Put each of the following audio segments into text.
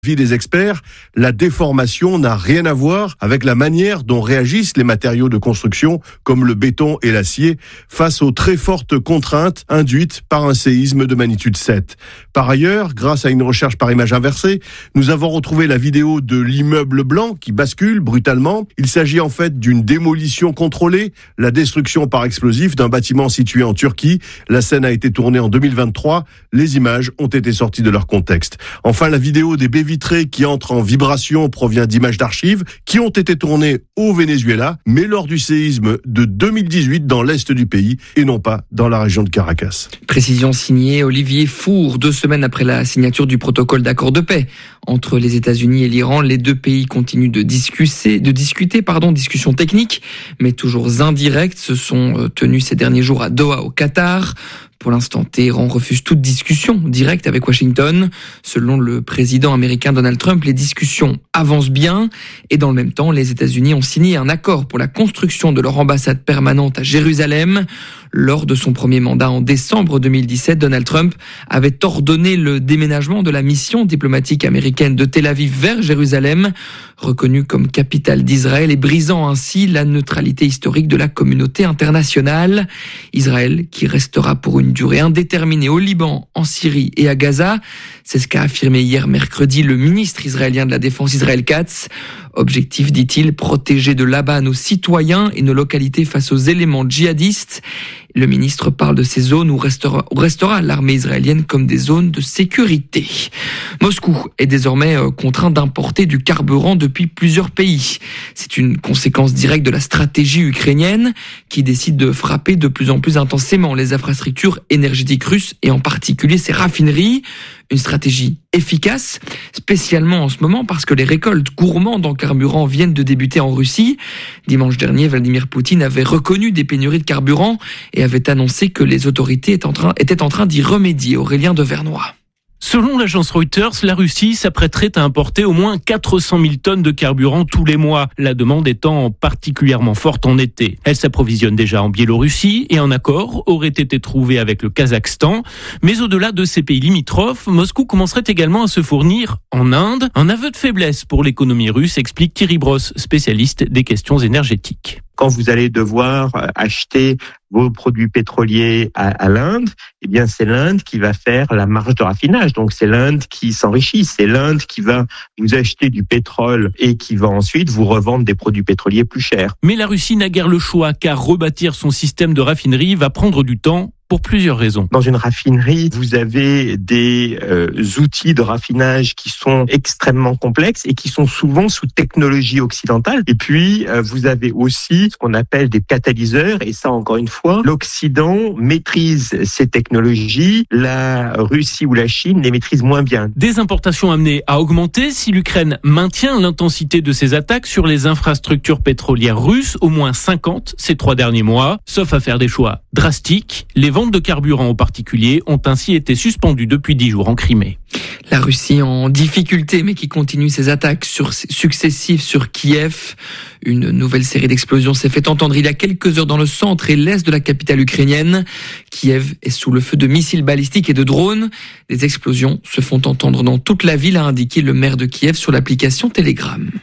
Vie des experts, la déformation n'a rien à voir avec la manière dont réagissent les matériaux de construction comme le béton et l'acier face aux très fortes contraintes induites par un séisme de magnitude 7. Par ailleurs, grâce à une recherche par image inversée, nous avons retrouvé la vidéo de l'immeuble blanc qui bascule brutalement. Il s'agit en fait d'une démolition contrôlée, la destruction par explosif d'un bâtiment situé en Turquie. La scène a été tournée en 2023. Les images ont été sorties de leur contexte. Enfin, la vidéo des baies vitrée qui entre en vibration provient d'images d'archives qui ont été tournées au Venezuela, mais lors du séisme de 2018 dans l'est du pays et non pas dans la région de Caracas. Précision signée Olivier Four. 2 semaines après la signature du protocole d'accord de paix entre les États-Unis et l'Iran, les deux pays continuent de discuter, discussions techniques, mais toujours indirectes, se sont tenues ces derniers jours à Doha, au Qatar. Pour l'instant, Téhéran refuse toute discussion directe avec Washington. Selon le président américain Donald Trump, les discussions avancent bien et dans le même temps, les États-Unis ont signé un accord pour la construction de leur ambassade permanente à Jérusalem. Lors de son premier mandat en décembre 2017, Donald Trump avait ordonné le déménagement de la mission diplomatique américaine de Tel Aviv vers Jérusalem, reconnue comme capitale d'Israël et brisant ainsi la neutralité historique de la communauté internationale. Israël qui restera pour une durée indéterminée au Liban, en Syrie et à Gaza. C'est ce qu'a affirmé hier mercredi le ministre israélien de la Défense Israël Katz. Objectif, dit-il, protéger de là-bas nos citoyens et nos localités face aux éléments djihadistes. Le ministre parle de ces zones où restera l'armée israélienne comme des zones de sécurité. Moscou est désormais contraint d'importer du carburant depuis plusieurs pays. C'est une conséquence directe de la stratégie ukrainienne qui décide de frapper de plus en plus intensément les infrastructures énergétiques russes et en particulier ses raffineries. Une stratégie efficace, spécialement en ce moment parce que les récoltes gourmandes en carburant viennent de débuter en Russie. Dimanche dernier, Vladimir Poutine avait reconnu des pénuries de carburant et avait annoncé que les autorités étaient en train d'y remédier. Aurélien Devernois. Selon l'agence Reuters, la Russie s'apprêterait à importer au moins 400 000 tonnes de carburant tous les mois, la demande étant particulièrement forte en été. Elle s'approvisionne déjà en Biélorussie et un accord aurait été trouvé avec le Kazakhstan. Mais au-delà de ces pays limitrophes, Moscou commencerait également à se fournir en Inde. Un aveu de faiblesse pour l'économie russe, explique Thierry Brosse, spécialiste des questions énergétiques. Quand vous allez devoir acheter vos produits pétroliers à l'Inde, eh bien c'est l'Inde qui va faire la marge de raffinage. Donc c'est l'Inde qui s'enrichit, c'est l'Inde qui va vous acheter du pétrole et qui va ensuite vous revendre des produits pétroliers plus chers. Mais la Russie n'a guère le choix car rebâtir son système de raffinerie va prendre du temps. Pour plusieurs raisons. Dans une raffinerie, vous avez des outils de raffinage qui sont extrêmement complexes et qui sont souvent sous technologie occidentale. Et puis, vous avez aussi ce qu'on appelle des catalyseurs. Et ça, encore une fois, l'Occident maîtrise ces technologies. La Russie ou la Chine les maîtrise moins bien. Des importations amenées à augmenter si l'Ukraine maintient l'intensité de ses attaques sur les infrastructures pétrolières russes, au moins 50 ces 3 derniers mois. Sauf à faire des choix drastiques, les ventes de carburant en particulier ont ainsi été suspendues depuis 10 jours en Crimée. La Russie en difficulté, mais qui continue ses attaques successives sur Kiev. Une nouvelle série d'explosions s'est fait entendre il y a quelques heures dans le centre et l'est de la capitale ukrainienne. Kiev est sous le feu de missiles balistiques et de drones. Des explosions se font entendre dans toute la ville, a indiqué le maire de Kiev sur l'application Telegram.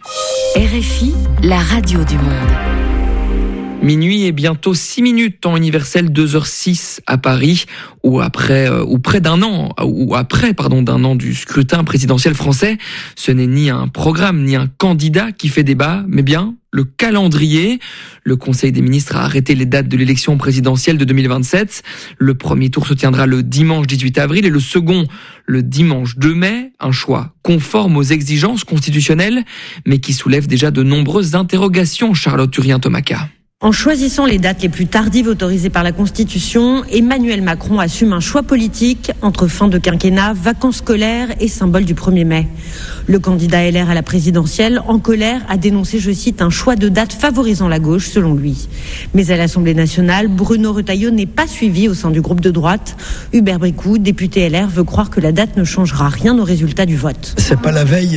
RFI, la radio du monde. Minuit et bientôt 6 minutes, temps universel 2h06 à Paris, après d'un an du scrutin présidentiel français. Ce n'est ni un programme ni un candidat qui fait débat, mais bien le calendrier. Le Conseil des ministres a arrêté les dates de l'élection présidentielle de 2027. Le premier tour se tiendra le dimanche 18 avril et le second le dimanche 2 mai. Un choix conforme aux exigences constitutionnelles, mais qui soulève déjà de nombreuses interrogations. Charlotte Urien-Tomaka. En choisissant les dates les plus tardives autorisées par la Constitution, Emmanuel Macron assume un choix politique entre fin de quinquennat, vacances scolaires et symbole du 1er mai. Le candidat LR à la présidentielle, en colère, a dénoncé, je cite, un choix de date favorisant la gauche, selon lui. Mais à l'Assemblée nationale, Bruno Retailleau n'est pas suivi au sein du groupe de droite. Hubert Bricou, député LR, veut croire que la date ne changera rien au résultat du vote. C'est pas la veille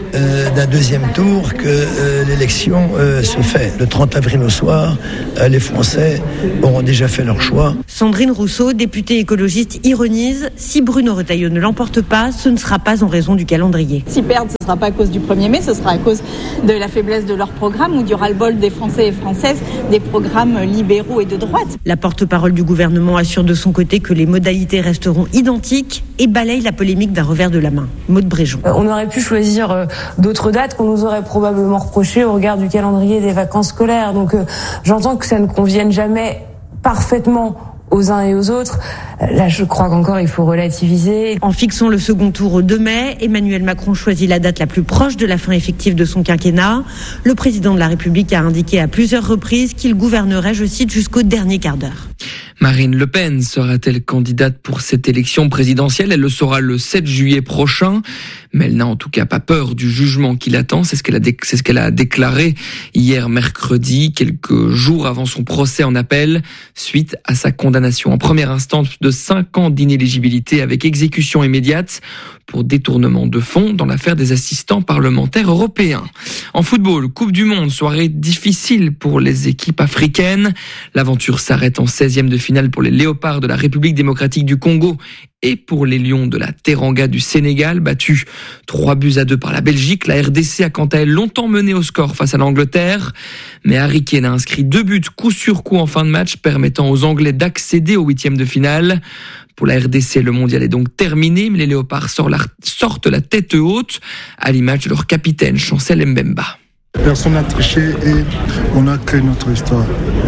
d'un deuxième tour que l'élection se fait. Le 30 avril au soir, les Français auront déjà fait leur choix. Sandrine Rousseau, députée écologiste, ironise: si Bruno Retailleau ne l'emporte pas, ce ne sera pas en raison du calendrier. S'ils perdent, ce ne sera pas à cause du 1er mai, ce sera à cause de la faiblesse de leur programme ou du ras-le-bol des Français et Françaises, des programmes libéraux et de droite. La porte-parole du gouvernement assure de son côté que les modalités resteront identiques et balaye la polémique d'un revers de la main. Maude Bréjon. On aurait pu choisir d'autres dates qu'on nous aurait probablement reprochées au regard du calendrier des vacances scolaires. Donc j'entends que ça ne convienne jamais parfaitement aux uns et aux autres. Là, je crois qu'encore il faut relativiser. En fixant le second tour au 2 mai, Emmanuel Macron choisit la date la plus proche de la fin effective de son quinquennat. Le président de la République a indiqué à plusieurs reprises qu'il gouvernerait, je cite, jusqu'au dernier quart d'heure. Marine Le Pen sera-t-elle candidate pour cette élection présidentielle ? Elle le sera le 7 juillet prochain, mais elle n'a en tout cas pas peur du jugement qui l'attend. C'est ce qu'elle a déclaré hier mercredi, quelques jours avant son procès en appel, suite à sa condamnation en première instance de 5 ans d'inéligibilité avec exécution immédiate pour détournement de fonds dans l'affaire des assistants parlementaires européens. En football, Coupe du Monde, soirée difficile pour les équipes africaines. L'aventure s'arrête en 16e de finale pour les Léopards de la République démocratique du Congo et pour les Lions de la Teranga du Sénégal, battus 3-2 par la Belgique. La RDC a quant à elle longtemps mené au score face à l'Angleterre, mais Harry Kane a inscrit 2 buts coup sur coup en fin de match, permettant aux Anglais d'accéder au 8e de finale. Pour la RDC, le mondial est donc terminé, mais les Léopards sortent la tête haute, à l'image de leur capitaine, Chancel Mbemba. Personne n'a triché et on a créé notre histoire.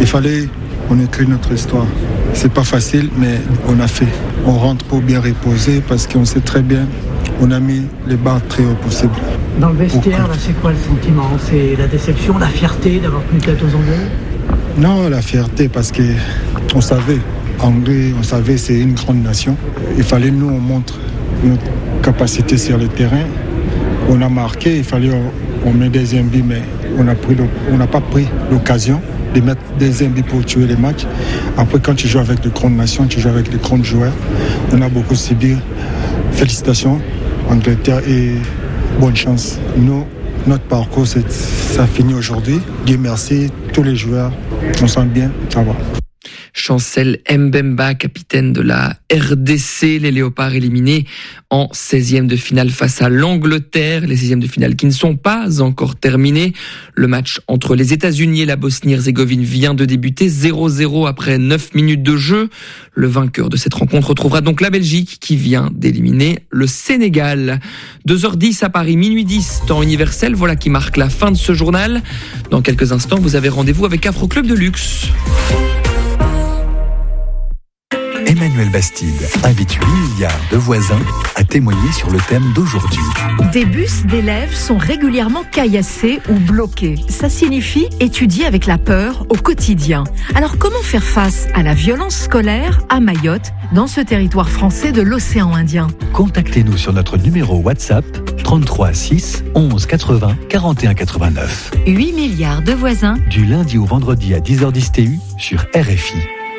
On écrit notre histoire. C'est pas facile, mais on a fait. On rentre pour bien reposer parce qu'on sait très bien, on a mis les barres très haut possible. Dans le vestiaire, là, c'est quoi le sentiment ? C'est la déception, la fierté d'avoir tenu tête aux Anglais ? Non, la fierté parce que on savait. Anglais, on savait, c'est une grande nation. Il fallait nous, on montre notre capacité sur le terrain. On a marqué, il fallait on met des buts, mais on n'a pas pris l'occasion de mettre des buts pour tuer les matchs. Après, quand tu joues avec de grandes nations, tu joues avec de grands joueurs. On a beaucoup subi. Félicitations, Angleterre, et bonne chance. Nous, notre parcours, ça finit aujourd'hui. Dieu merci, tous les joueurs, on sent bien, ça va. Chancel Mbemba, capitaine de la RDC, les Léopards éliminés en 16e de finale face à l'Angleterre, les 16e de finale qui ne sont pas encore terminés. Le match entre les États-Unis et la Bosnie-Herzégovine vient de débuter 0-0 après 9 minutes de jeu. Le vainqueur de cette rencontre retrouvera donc la Belgique qui vient d'éliminer le Sénégal. 2h10 à Paris, minuit 10, temps universel, voilà qui marque la fin de ce journal. Dans quelques instants, vous avez rendez-vous avec Afro Club de Luxe. Emmanuel Bastide invite 8 milliards de voisins à témoigner sur le thème d'aujourd'hui. Des bus d'élèves sont régulièrement caillassés ou bloqués. Ça signifie étudier avec la peur au quotidien. Alors comment faire face à la violence scolaire à Mayotte, dans ce territoire français de l'océan Indien ? Contactez-nous sur notre numéro WhatsApp 33 6 11 80 41 89. 8 milliards de voisins. Du lundi au vendredi à 10h10 TU sur RFI.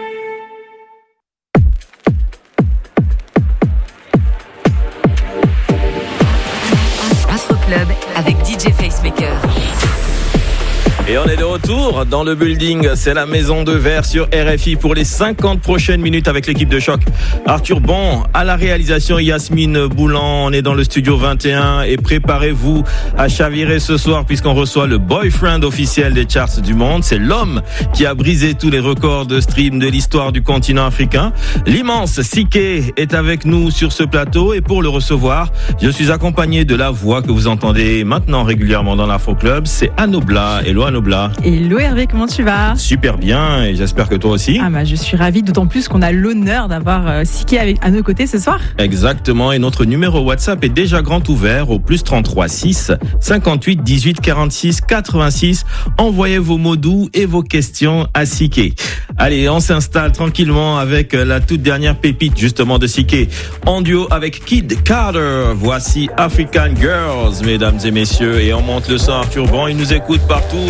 Avec DJ Facemaker. Et on est de retour dans le building, c'est la Maison de Verre sur RFI pour les 50 prochaines minutes avec l'équipe de choc. Arthur Bon à la réalisation, Yasmine Boulan, on est dans le studio 21 et préparez-vous à chavirer ce soir puisqu'on reçoit le boyfriend officiel des charts du monde. C'est l'homme qui a brisé tous les records de stream de l'histoire du continent africain. L'immense Siké est avec nous sur ce plateau et pour le recevoir, je suis accompagné de la voix que vous entendez maintenant régulièrement dans l'Afro Club, c'est Anobla. Hello Anobla. Hello Hervé, comment tu vas ? Super bien et j'espère que toi aussi. Je suis ravie, d'autant plus qu'on a l'honneur d'avoir Siké à nos côtés ce soir. Exactement, et notre numéro WhatsApp est déjà grand ouvert au +33 6 58 18 46 86. Envoyez vos mots doux et vos questions à Siké. Allez, on s'installe tranquillement avec la toute dernière pépite justement de Siké. En duo avec Kid Carter, voici African Girls, mesdames et messieurs, et on monte le son Arthur Bon, il nous écoute partout.